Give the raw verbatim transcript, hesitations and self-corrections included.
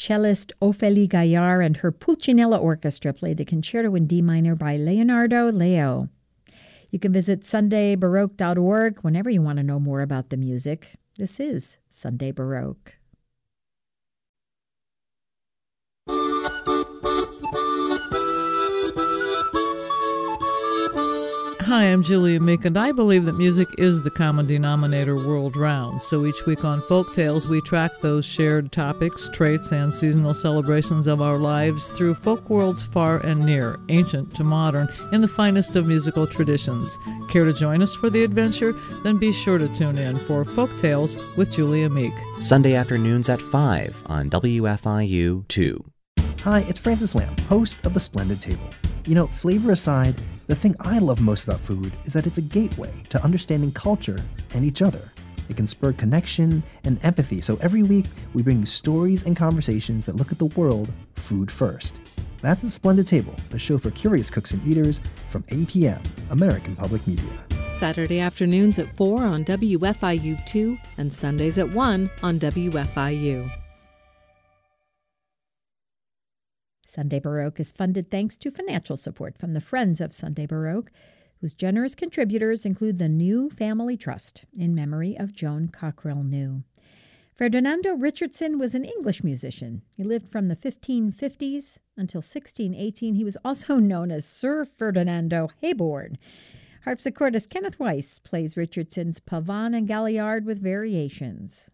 cellist Ophélie Gaillard and her Pulcinella Orchestra played the Concerto in D minor by Leonardo Leo. You can visit sunday baroque dot org whenever you want to know more about the music. This is Sunday Baroque. Hi, I'm Julia Meek, and I believe that music is the common denominator world round. So each week on Folk Tales, we track those shared topics, traits, and seasonal celebrations of our lives through folk worlds far and near, ancient to modern, in the finest of musical traditions. Care to join us for the adventure? Then be sure to tune in for Folk Tales with Julia Meek. Sunday afternoons at five on W F I U two. Hi, it's Francis Lamb, host of The Splendid Table. You know, flavor aside, the thing I love most about food is that it's a gateway to understanding culture and each other. It can spur connection and empathy, so every week we bring you stories and conversations that look at the world food first. That's The Splendid Table, the show for curious cooks and eaters from A P M, American Public Media. Saturday afternoons at four on W F I U two and Sundays at one on W F I U. Sunday Baroque is funded thanks to financial support from the Friends of Sunday Baroque, whose generous contributors include the New Family Trust in memory of Joan Cockrell New. Ferdinando Richardson was an English musician. He lived from the fifteen fifties until sixteen eighteen. He was also known as Sir Ferdinando Hayborn. Harpsichordist Kenneth Weiss plays Richardson's Pavane and Galliard with variations.